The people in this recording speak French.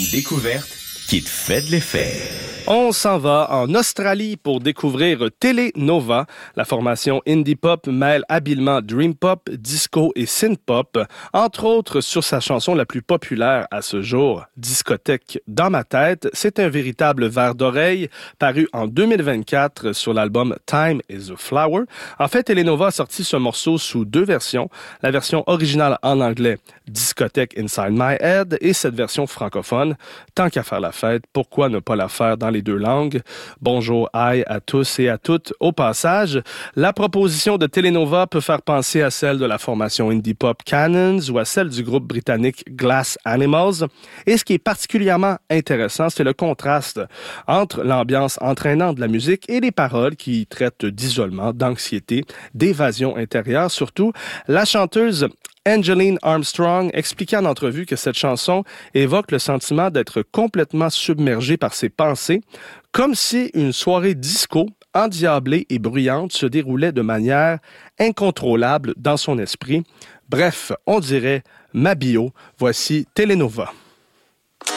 découverte qui te fait de l'effet. On s'en va en Australie pour découvrir Telenova. La formation indie pop mêle habilement dream pop, disco et synth pop, entre autres sur sa chanson la plus populaire à ce jour, Discothèque dans ma tête. C'est un véritable verre d'oreille paru en 2024 sur l'album Time is a Flower. En fait, Telenova a sorti ce morceau sous deux versions. La version originale en anglais, Discothèque Inside My Head, et cette version francophone. Tant qu'à faire la fête, pourquoi ne pas la faire dans les deux langues? Bonjour, aïe à tous et à toutes. Au passage, la proposition de Telenova peut faire penser à celle de la formation indie pop Cannons ou à celle du groupe britannique Glass Animals. Et ce qui est particulièrement intéressant, c'est le contraste entre l'ambiance entraînante de la musique et les paroles qui traitent d'isolement, d'anxiété, d'évasion intérieure. Surtout, la chanteuse Angeline Armstrong expliquait en entrevue que cette chanson évoque le sentiment d'être complètement submergé par ses pensées, comme si une soirée disco, endiablée et bruyante, se déroulait de manière incontrôlable dans son esprit. Bref, on dirait ma bio. Voici Telenova.